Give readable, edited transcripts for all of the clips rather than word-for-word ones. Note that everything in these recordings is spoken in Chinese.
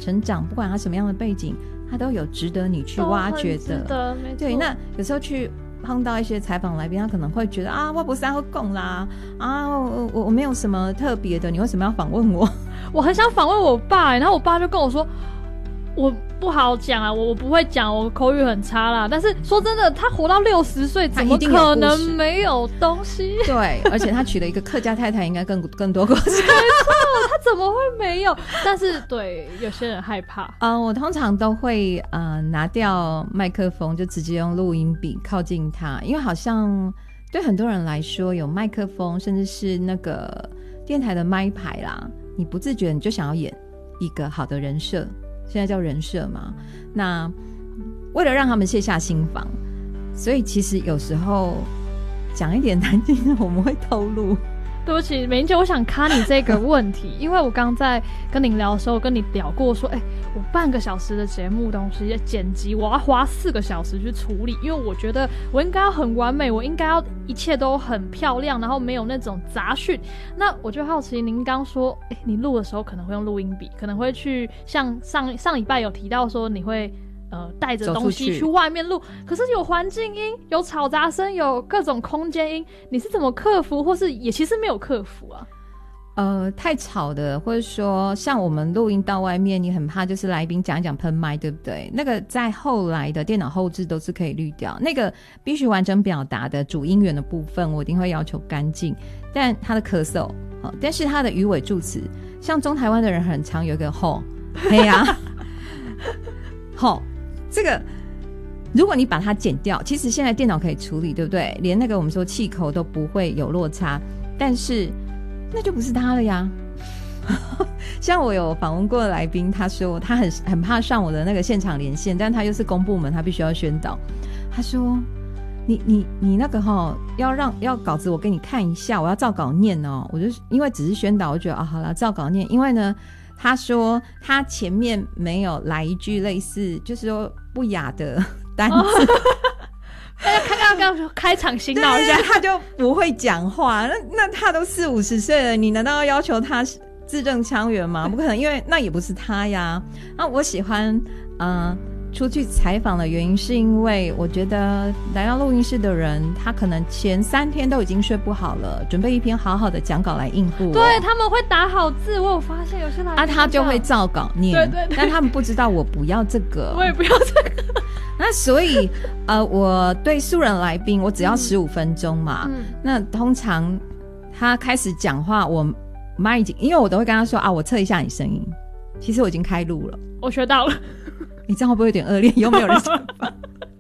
成长，不管他什么样的背景，他都有值得你去挖掘的。对，那有时候去碰到一些采访来宾，他可能会觉得啊，我不是会讲啦，啊，我没有什么特别的，你为什么要访问我？ 我很想访问我爸，然后我爸就跟我说，我不好讲啊，我不会讲，我口语很差啦。但是说真的，他活到60岁，怎么可能没有东西？ 对，而且他娶了一个客家太太，应该更多故事。 没错，他怎么会没有？但是对有些人害怕。 我通常都会拿掉麦克风，就直接用录音笔靠近他，因为好像对很多人来说，有麦克风，甚至是那个电台的麦牌啦，你不自觉你就想要演一个好的人设。现在叫人设嘛，那为了让他们卸下心防，所以其实有时候讲一点难听的我们会透露。 对不起美玲姐，我想卡你这个问题因为我刚在跟您聊的时候跟你聊过说我半个小时的节目东西剪辑我要花4个小时去处理，因为我觉得我应该要很完美，我应该要一切都很漂亮，然后没有那种杂讯。那我就好奇您刚说你录的时候可能会用录音笔，可能会去像上礼拜有提到说你会带着东西去外面录，可是有环境音，有吵杂声，有各种空间音，你是怎么克服，或是也其实没有克服啊？ 太吵的，或者说像我们录音到外面，你很怕就是来宾讲一讲喷麦，对不对？那个在后来的电脑后置都是可以滤掉，那个必须完整表达的主音源的部分，我一定会要求干净。但他的咳嗽，但是他的语尾助词，像中台湾的人很常有一个吼，嘿呀，吼。这个如果你把它剪掉，其实现在电脑可以处理，对不对？连那个我们说气口都不会有落差，但是那就不是他了呀。像我有访问过的来宾，他说他很怕上我的那个现场连线，但他又是公部门，他必须要宣导。他说你那个要稿子我给你看一下，我要照稿念哦。我就因为只是宣导，我觉得好了，照稿念。因为呢他说他前面没有来一句类似就是说不雅的单字， 大家刚开场醒脑一下， 他就不会讲话。那他都40-50岁了，你难道要求他字正腔圆吗？不可能，因为那也不是他呀。那我喜欢出去采访的原因是因为我觉得来到录音室的人，他可能前3天都已经睡不好了，准备一篇好好的讲稿来应付我。 对，他们会打好字，我有发现有些来宾他就会照稿念。对，但他们不知道我不要这个， 我也不要这个。 那所以我对素人来宾，我只要15分钟嘛。那通常他开始讲话，我妈已经，因为我都会跟他说我测一下你声音，其实我已经开录了， 我学到了。 你这样会不会有点恶劣？又没有人想法。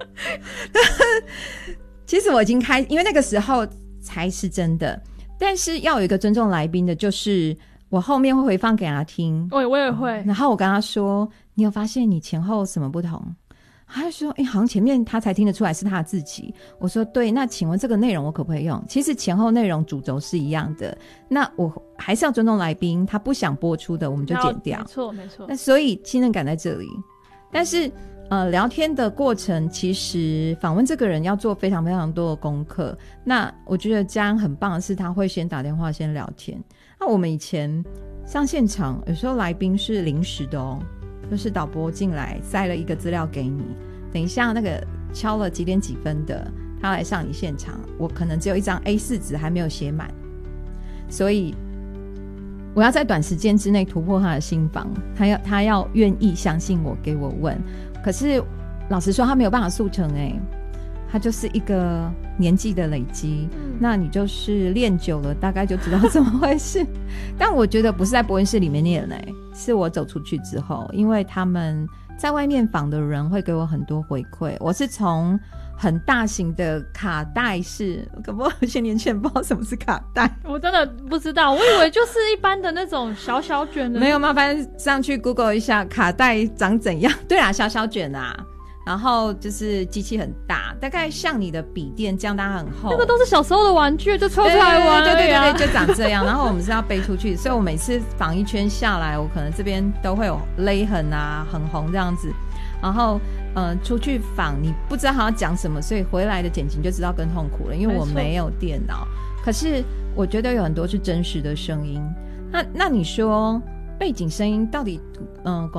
其实我已经因为那个时候才是真的，但是要有一个尊重来宾的，就是我后面会回放给他听。 我也会。 然后我跟他说，你有发现你前后什么不同？他就说好像前面他才听得出来是他自己。我说对，那请问这个内容我可不可以用？其实前后内容主轴是一样的，那我还是要尊重来宾，他不想播出的我们就剪掉。 没错。 那所以信任感在这里。但是聊天的过程，其实访问这个人要做非常非常多的功课。那我觉得嘉恩很棒的是，他会先打电话先聊天。那我们以前上现场，有时候来宾是临时的哦，就是导播进来塞了一个资料给你，等一下那个敲了几点几分的，他来上你现场，我可能只有一张 A4 纸还没有写满，所以我要在短时间之内突破他的心防，他要愿意相信我，给我问。可是老实说他没有办法速成他就是一个年纪的累积，那你就是练久了大概就知道怎么回事。但我觉得不是在播音室里面练是我走出去之后，因为他们在外面访的人会给我很多回馈。我是从很大型的卡带式，可不有些年轻人不知道什么是卡带， 我真的不知道，我以为就是一般的那种小小卷的。 没有，麻烦上去 Google 一下卡带长怎样。对啦，小小卷然后就是机器很大，大概像你的笔电这样，大很厚。 那个都是小时候的玩具，就抽出来玩。 对，就长这样。然后我们是要背出去，所以我每次访一圈下来，我可能这边都会有勒痕很红这样子。然后出去访你不知道他要讲什么，所以回来的剪辑就知道更痛苦了，因为我没有电脑。可是我觉得有很多是真实的声音。那你说背景声音到底